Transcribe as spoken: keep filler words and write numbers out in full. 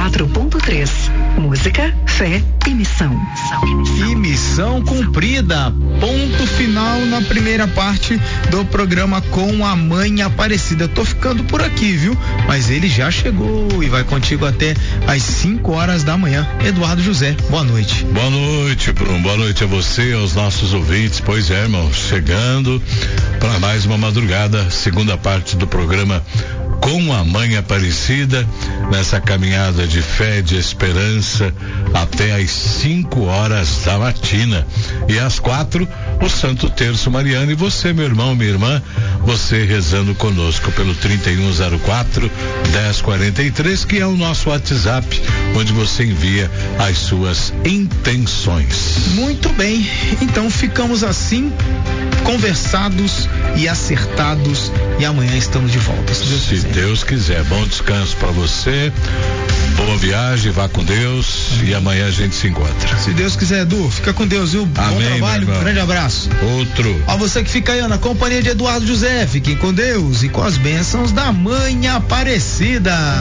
quatro ponto três. Música, fé e missão. E missão cumprida. Ponto final na primeira parte do programa com a Mãe Aparecida. Eu tô ficando por aqui, viu? Mas ele já chegou e vai contigo até às cinco horas da manhã. Eduardo José, boa noite. Boa noite, Bruno. Boa noite a você, aos nossos ouvintes. Pois é, irmão, chegando para mais uma madrugada, segunda parte do programa com a Mãe Aparecida, nessa caminhada de fé, de esperança, até às cinco horas da matina. E às quatro, o Santo Terço Mariano. E você, meu irmão, minha irmã, você rezando conosco pelo trinta e um zero quatro, dez quarenta e três, que é o nosso WhatsApp, onde você envia as suas intenções. Muito bem, então ficamos assim, conversados e acertados, e amanhã estamos de volta. Se Deus, se quiser. Deus quiser. Bom descanso para você, boa viagem, vá com Deus, e amanhã a gente se encontra. Se Deus quiser, Edu, fica com Deus, viu? Amém, bom trabalho, um grande abraço. Outro. A você que fica aí na companhia de Eduardo José, fiquem com Deus e com as bênçãos da Mãe Aparecida.